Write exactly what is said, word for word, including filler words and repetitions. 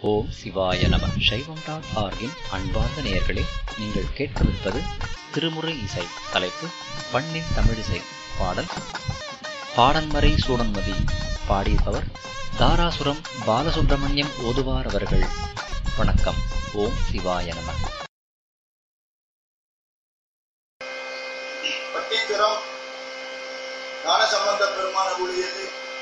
ஓம் சிவாய நம. சைவம் டாட் ஆர்கின் அன்பார்ந்த நேயர்களே, நீங்கள் கேட்கவிருப்பது திருமுறை இசை. தலைப்பு பண்ணின் தமிழிசை. பாடல் பாடன்மறை சூடன்மதி. பாடியவர் தாராசுரம் பாலசுப்பிரமணியம் ஓதுவார் அவர்கள். வணக்கம். ஓம் சிவாய நம. பட்டீஸ்வரம் ஞானசம்பந்த பெருமான ஊழியது